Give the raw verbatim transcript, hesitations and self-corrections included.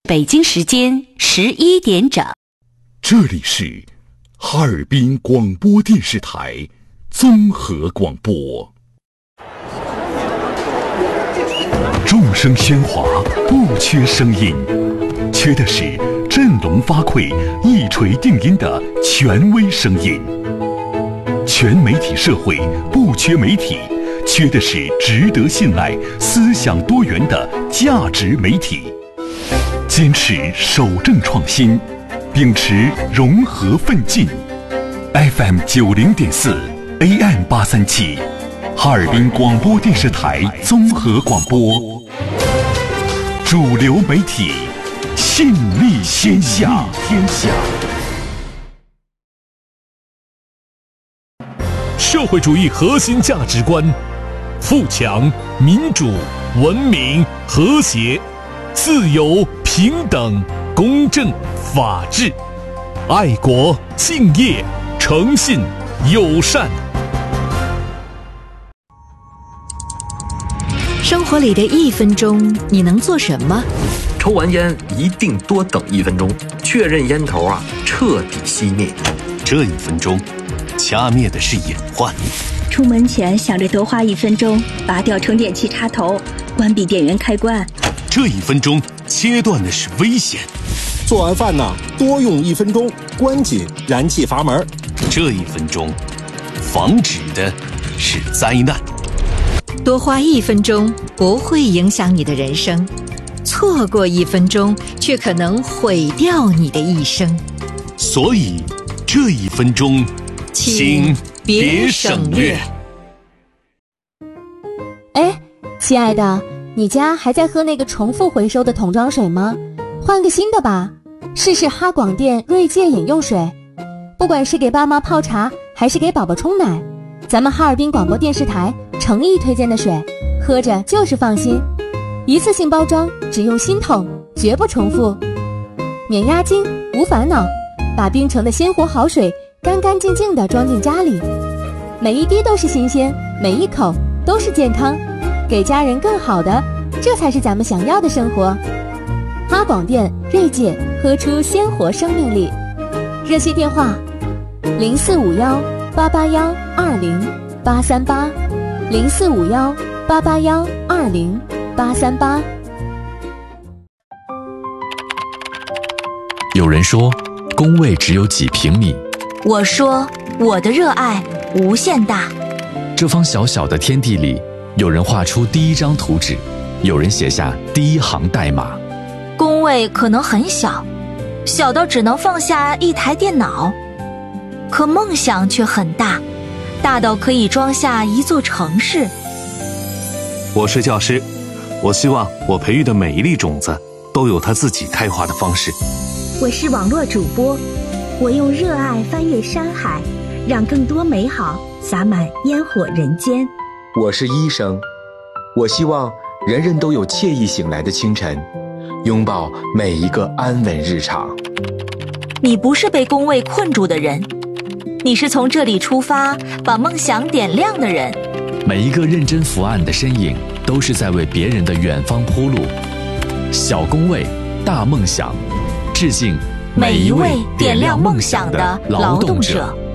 北京时间十一点整。 这里是哈尔滨广播电视台综合广播。众声喧哗，不缺声音，缺的是振聋发聩、一锤定音的权威声音。全媒体社会不缺媒体，缺的是值得信赖、思想多元的价值媒体。坚持守正创新，秉持融合奋进。F M 九零点四 A M 八三七，哈尔滨广播电视台综合广播，主流媒体，信力天下。天下。 社会主义核心价值观：富强、民主、文明、和谐、自由、平等、公正、法治、爱国、敬业、诚信、友善。 生活里的一分钟，你能做什么？ 抽完烟一定多等一分钟，确认烟头啊彻底熄灭。 这一分钟，掐灭的是隐患。 出门前想着多花一分钟，拔掉充电器插头，关闭电源开关。 这一分钟，切断的是危险。 做完饭呢，多用一分钟，关紧燃气阀门。 这一分钟，防止的是灾难。 多花一分钟不会影响你的人生，错过一分钟却可能毁掉你的一生。 所以，这一分钟，请别省略。 哎，亲爱的，你家还在喝那个重复回收的桶装水吗？换个新的吧，试试哈广电锐界饮用水。不管是给爸妈泡茶，还是给宝宝冲奶，咱们哈尔滨广播电视台诚意推荐的水，喝着就是放心。一次性包装，只用新桶，绝不重复，免押金，无烦恼，把冰城的鲜活好水干干净净地装进家里，每一滴都是新鲜，每一口都是健康，给家人更好的，这才是咱们想要的生活。哈广电锐界，喝出鲜活生命力。热线电话零四五幺八八幺二零八三八，零四五幺八八幺二零八三八。 有人说，工位只有几平米。 我说，我的热爱无限大。 这方小小的天地里，有人画出第一张图纸，有人写下第一行代码。 工位可能很小，小到只能放下一台电脑，可梦想却很大，大到可以装下一座城市。 我是教师，我希望我培育的每一粒种子都有它自己开花的方式。 我是网络主播，我用热爱翻越山海，让更多美好洒满烟火人间。 我是医生，我希望人人都有惬意醒来的清晨，拥抱每一个安稳日常。 你不是被工位困住的人，你是从这里出发，把梦想点亮的人。 每一个认真伏案的身影，都是在为别人的远方铺路。小工位，大梦想，致敬每一位点亮梦想的劳动者。